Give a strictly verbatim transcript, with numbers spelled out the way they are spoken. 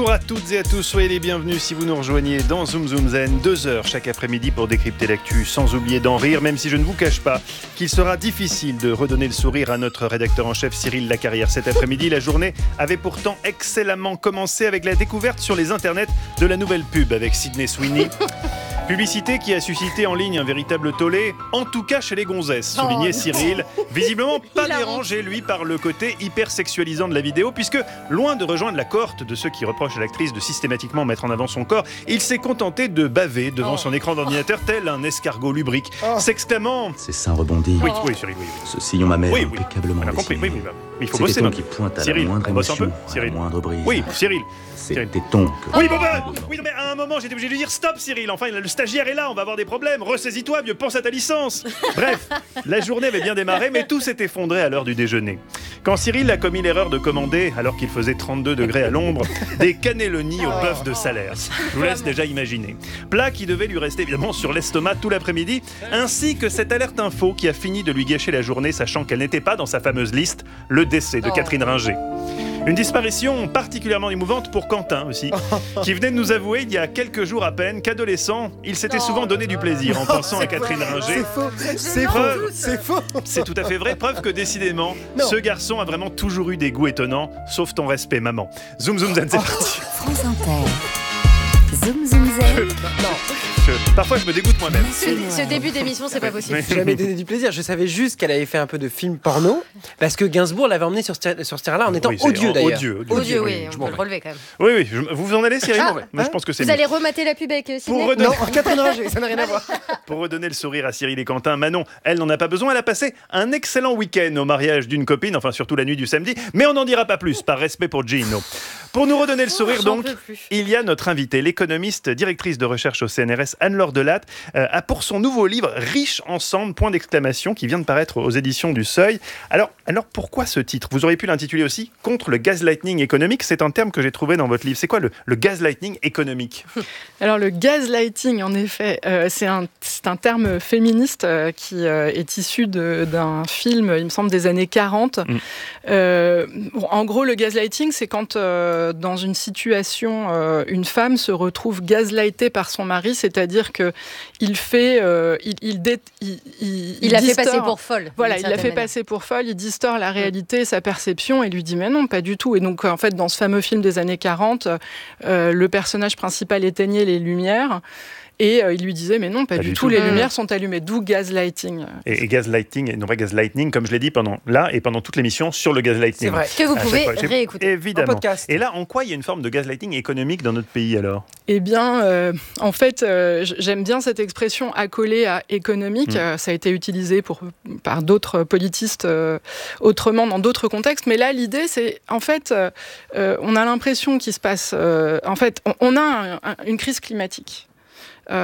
Bonjour à toutes et à tous, soyez les bienvenus si vous nous rejoignez dans Zoom Zoom Zen, deux heures chaque après-midi pour décrypter l'actu sans oublier d'en rire, même si je ne vous cache pas qu'il sera difficile de redonner le sourire à notre rédacteur en chef Cyril Lacarrière. Cet après-midi, la journée avait pourtant excellemment commencé avec la découverte sur les internets de la nouvelle pub avec Sydney Sweeney. Publicité qui a suscité en ligne un véritable tollé, en tout cas chez les gonzesses, soulignait Cyril, visiblement pas dérangé lui par le côté hyper sexualisant de la vidéo, puisque loin de rejoindre la cohorte de ceux qui reprochent à l'actrice de systématiquement mettre en avant son corps, il s'est contenté de baver devant oh. son écran d'ordinateur tel un escargot lubrique, oh. s'exclamant « Ses seins rebondis, oui, oui, Cyril, oui, oui. ce sillon mammaire oui, oui. impeccablement on a compris, oui, oui, oui. Il faut ces bosser, tétons qui pointent à Cyril, la moindre émotion, à la moindre brise. Oui, Cyril. Ces tétons que... Oui, bon ben, oui, non, mais à un moment, j'étais obligé de lui dire stop, Cyril. Enfin, le stagiaire est là, on va avoir des problèmes. Ressaisis-toi, vieux, pense à ta licence. Bref, la journée avait bien démarré, mais tout s'est effondré à l'heure du déjeuner. Quand Cyril a commis l'erreur de commander, alors qu'il faisait trente-deux degrés à l'ombre, des cannelloni au bœuf de Salaire. Je vous laisse déjà imaginer. Plat qui devait lui rester évidemment sur l'estomac tout l'après-midi, ainsi que cette alerte info qui a fini de lui gâcher la journée, sachant qu'elle n'était pas dans sa fameuse liste, le décès de Catherine Ringer. Une disparition particulièrement émouvante pour Quentin aussi, qui venait de nous avouer il y a quelques jours à peine qu'adolescent, il s'était souvent donné du plaisir en pensant à Catherine Ringer. C'est faux, c'est faux, c'est faux. C'est tout à fait vrai, preuve que décidément, non. ce garçon a vraiment toujours eu des goûts étonnants, sauf ton respect, maman. Zoom Zoom Zen, c'est parti. France Inter. Zoom Zoom Zen. Non. Je, parfois, je me dégoûte moi-même. Ce, ce début d'émission, c'est pas possible. J'ai jamais donné du plaisir. Je savais juste qu'elle avait fait un peu de film porno, parce que Gainsbourg l'avait emmené sur ce sur ce terrain-là en étant oui, odieux d'ailleurs. Odieux, odieux, odieux oui, oui, on peut le relever quand même. Oui, oui. Je, vous en allez, Cyril? ah, Moi, je pense que c'est Vous mieux. allez remater la pub avec Sydney? Pour redonner... Non, Catherine Ringer, ça n'a rien à voir. Pour redonner le sourire à Cyril et Quentin, Manon, elle n'en a pas besoin. Elle a passé un excellent week-end au mariage d'une copine, enfin surtout la nuit du samedi, mais on n'en dira pas plus, par respect pour Gino. Pour nous redonner le sourire, oh, donc, il y a notre invitée, l'économiste, directrice de recherche au C N R S, Anne-Laure Delatte, euh, a pour son nouveau livre « Riches ensemble », point d'exclamation, qui vient de paraître aux éditions du Seuil. Alors, alors pourquoi ce titre? Vous auriez pu l'intituler aussi « Contre le gaslighting économique ». C'est un terme que j'ai trouvé dans votre livre. C'est quoi le, le gaslighting économique? Alors, le gaslighting, en effet, euh, c'est, un, c'est un terme féministe euh, qui euh, est issu de, d'un film, il me semble, des années quarante. Mm. Euh, bon, en gros, le gaslighting, c'est quand... Euh, dans une situation, euh, une femme se retrouve gaslightée par son mari, c'est-à-dire que il fait, euh, il, il, dé, il, il, il la fait passer pour folle. Voilà, il la fait passer pour folle, il distord la réalité, mmh. sa perception, et lui dit mais non, pas du tout. Et donc en fait, dans ce fameux film des années quarante, euh, le personnage principal éteignait les lumières. Et euh, il lui disait, mais non, pas, pas du, du tout, tout, les mmh. lumières sont allumées, d'où gaslighting. Et, et gaslighting, et non pas gaslighting, comme je l'ai dit pendant là et pendant toute l'émission sur le gaslighting. C'est vrai, que vous pouvez réécouter. Évidemment. En podcast. Et là, en quoi il y a une forme de gaslighting économique dans notre pays alors? Eh bien, euh, en fait, euh, j'aime bien cette expression accolée à économique. Mmh. Euh, ça a été utilisé pour, par d'autres politistes euh, autrement, dans d'autres contextes. Mais là, l'idée, c'est, en fait, euh, on a l'impression qu'il se passe... Euh, en fait, on, on a un, un, une crise climatique.